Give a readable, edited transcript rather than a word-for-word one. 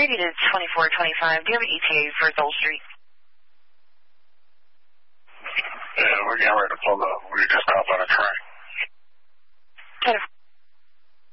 maybe to 2425. Do you have an ETA for Dole Street? Yeah, we're getting ready to pull up. We just